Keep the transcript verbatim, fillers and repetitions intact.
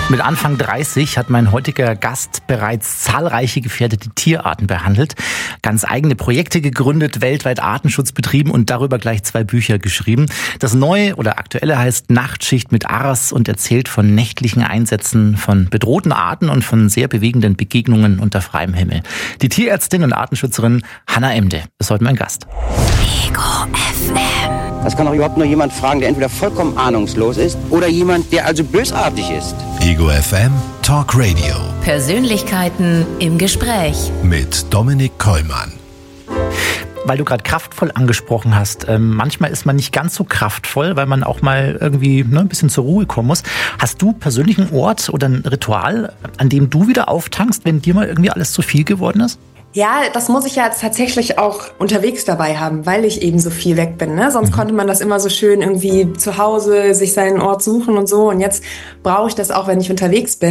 Mit Anfang dreißig hat mein heutiger Gast bereits zahlreiche gefährdete Tierarten behandelt, ganz eigene Projekte gegründet, weltweit Artenschutz betrieben und darüber gleich zwei Bücher geschrieben. Das neue oder aktuelle heißt Nachtschicht mit Ars und erzählt von nächtlichen Einsätzen von bedrohten Arten und von sehr bewegenden Begegnungen unter freiem Himmel. Die Tierärztin und Artenschützerin Hanna Emde ist heute mein Gast. Ego F M. Das kann doch überhaupt nur jemand fragen, der entweder vollkommen ahnungslos ist oder jemand, der also bösartig ist. Ego F M Talk Radio. Persönlichkeiten im Gespräch. Mit Dominik Kollmann. Weil du gerade kraftvoll angesprochen hast, ähm, manchmal ist man nicht ganz so kraftvoll, weil man auch mal irgendwie ne, ein bisschen zur Ruhe kommen muss. Hast du persönlich einen Ort oder ein Ritual, an dem du wieder auftankst, wenn dir mal irgendwie alles zu viel geworden ist? Ja, das muss ich ja jetzt tatsächlich auch unterwegs dabei haben, weil ich eben so viel weg bin. Ne? Sonst mhm. konnte man das immer so schön irgendwie zu Hause sich seinen Ort suchen und so. Und jetzt brauche ich das auch, wenn ich unterwegs bin.